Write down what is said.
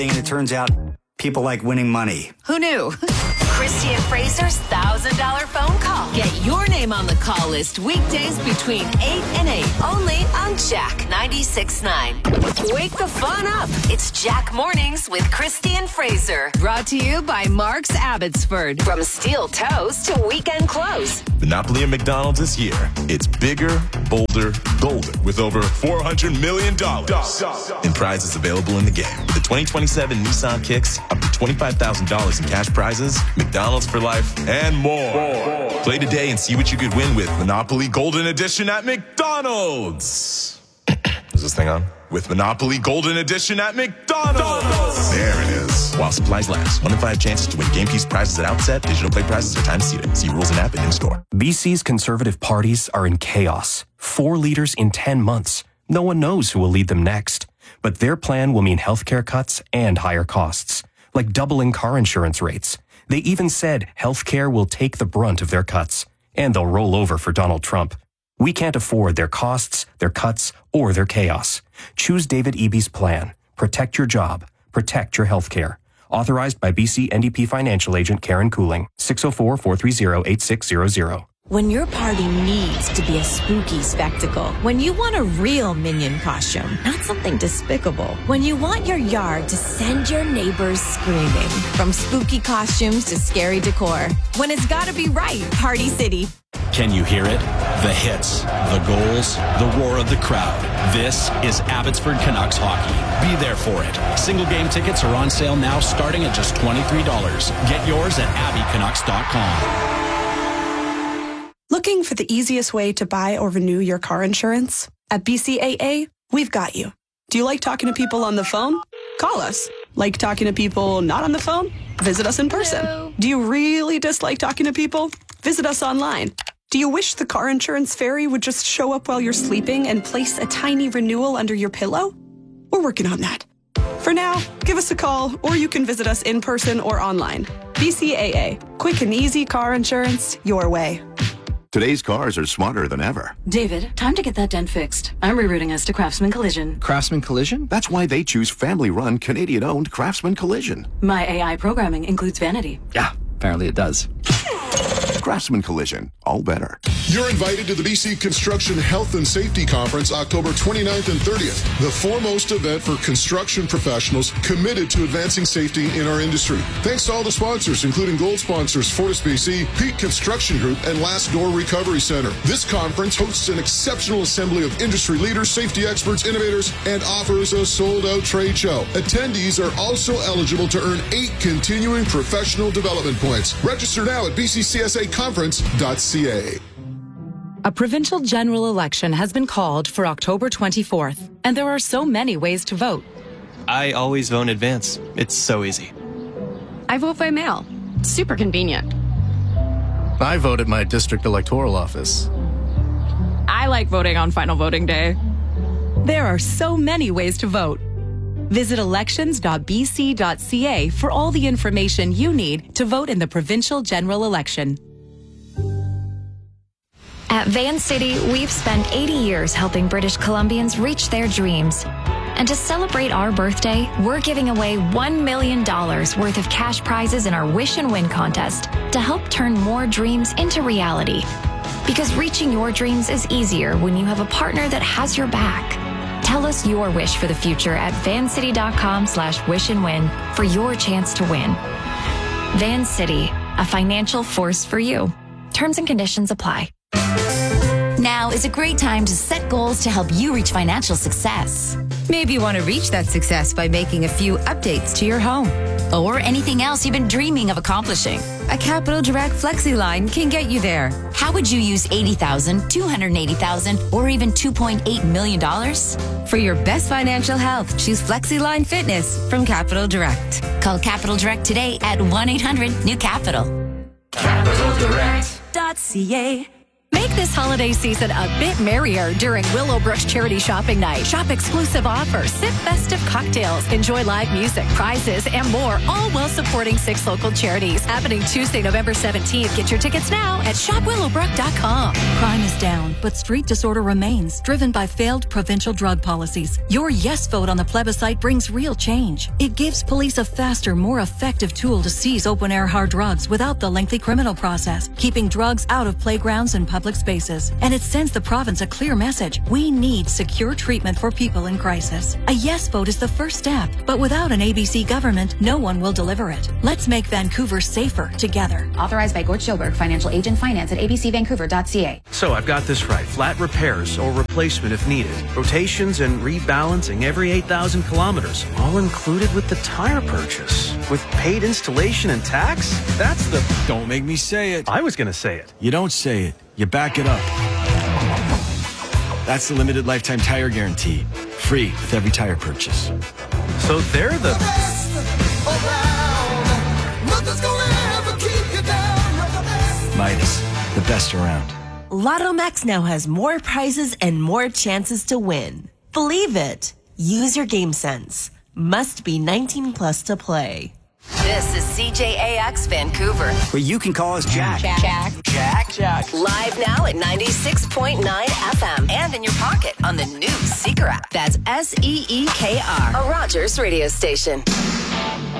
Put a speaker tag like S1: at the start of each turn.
S1: And it turns out people like winning money.
S2: Who knew? Christy and Fraser's $1,000 phone call. Get your name on the call list weekdays between 8 and 8. Only on Jack 96.9. Wake the fun up. It's Jack Mornings with Christy and Fraser. Brought to you by Mark's Abbotsford. From steel toes to weekend close.
S3: Monopoly and McDonald's this year. It's bigger, bolder, golden with over $400 million in prizes available in the game. With the 2027 Nissan Kicks, up to $25,000 in cash prizes, McDonald's for life, and more. Play today and see what you could win with Monopoly Golden Edition at McDonald's. Is this thing on? With Monopoly Golden Edition at McDonald's. There it is. While supplies last. 1 in 5 chances to win game piece prizes at outset. Digital play prizes are time seated. See rules and app and in-store.
S4: BC's Conservative parties are in chaos. 4 leaders in 10 months. No one knows who will lead them next. But their plan will mean healthcare cuts and higher costs, like doubling car insurance rates. They even said healthcare will take the brunt of their cuts, and they'll roll over for Donald Trump. We can't afford their costs, their cuts, or their chaos. Choose David Eby's plan. Protect your job. Protect your healthcare. Authorized by BC NDP financial agent Karen Cooling. 604-430-8600.
S5: When your party needs to be a spooky spectacle, when you want a real Minion costume, not something despicable, when you want your yard to send your neighbors screaming, from spooky costumes to scary decor, when it's gotta be right, Party City.
S6: Can you hear it? The hits, the goals, the roar of the crowd. This is Abbotsford Canucks hockey. Be there for it. Single game tickets are on sale now starting at just $23. Get yours at abbycanucks.com.
S7: Looking for the easiest way to buy or renew your car insurance? At BCAA, we've got you. Do you like talking to people on the phone? Call us. Like talking to people not on the phone? Visit us in person. Hello. Do you really dislike talking to people? Visit us online. Do you wish the car insurance fairy would just show up while you're sleeping and place a tiny renewal under your pillow? We're working on that. For now, give us a call, or you can visit us in person or online. BCAA. Quick and easy car insurance your way.
S8: Today's cars are smarter than ever.
S9: David, time to get that dent fixed. I'm rerouting us to Craftsman Collision.
S8: Craftsman Collision? That's why they choose family-run, Canadian-owned Craftsman Collision.
S9: My AI programming includes vanity.
S10: Yeah, apparently it does.
S8: Craftsman Collision, all better.
S11: You're invited to the BC Construction Health and Safety Conference October 29th and 30th, the foremost event for construction professionals committed to advancing safety in our industry. Thanks to all the sponsors, including gold sponsors Fortis BC, Peak Construction Group, and Last Door Recovery Center. This conference hosts an exceptional assembly of industry leaders, safety experts, innovators, and offers a sold-out trade show. Attendees are also eligible to earn 8 continuing professional development points. Register now at bccsaconference.ca.
S12: A provincial general election has been called for October 24th, and there are so many ways to vote.
S13: I always vote in advance. It's so easy.
S14: I vote by mail. Super convenient.
S10: I vote at my district electoral office.
S14: I like voting on final voting day.
S12: There are so many ways to vote. Visit elections.bc.ca for all the information you need to vote in the provincial general election.
S15: At Van City, we've spent 80 years helping British Columbians reach their dreams. And to celebrate our birthday, we're giving away $1 million worth of cash prizes in our Wish and Win contest to help turn more dreams into reality. Because reaching your dreams is easier when you have a partner that has your back. Tell us your wish for the future at vancity.com/wishandwin for your chance to win. Van City, a financial force for you. Terms and conditions apply.
S16: Now is a great time to set goals to help you reach financial success.
S17: Maybe you want to reach that success by making a few updates to your home.
S16: Or anything else you've been dreaming of accomplishing.
S17: A Capital Direct FlexiLine can get you there.
S16: How would you use $80,000, $280,000, or even $2.8 million?
S17: For your best financial health, choose FlexiLine Fitness from Capital Direct.
S16: Call Capital Direct today at 1-800-NEW-CAPITAL.
S2: CapitalDirect.ca.
S5: Make
S12: Make this holiday season a bit merrier during Willowbrook's Charity Shopping Night. Shop exclusive offers, sip festive cocktails, enjoy live music, prizes, and more, all while supporting 6 local charities. Happening Tuesday, November 17th. Get your tickets now at shopwillowbrook.com. Crime is down, but street disorder remains, driven by failed provincial drug policies. Your yes vote on the plebiscite brings real change. It gives police a faster, more effective tool to seize open-air hard drugs without the lengthy criminal process, keeping drugs out of playgrounds and public spaces. And it sends the province a clear message. We need secure treatment for people in crisis. A yes vote is the first step, but without an ABC government, no one will deliver it. Let's make Vancouver safer together.
S18: Authorized by Gord Schilberg, Financial Agent Finance at abcvancouver.ca.
S19: So I've got this right. Flat repairs or replacement if needed. Rotations and rebalancing every 8,000 kilometers. All included with the tire purchase. With paid installation and tax? That's the...
S20: Don't make me say it.
S19: I was going to say it.
S20: You don't say it. You back it up. That's the limited lifetime tire guarantee. Free with every tire purchase.
S19: So they're the...
S20: Midas, the best around.
S21: Lotto Max now has more prizes and more chances to win. Believe it. Use your game sense. Must be 19 plus to play.
S2: This is CJAX Vancouver.
S1: Where you can call us Jack.
S2: Jack. Live now at 96.9 FM and in your pocket on the new Seeker app. That's SEEKR, a Rogers radio station.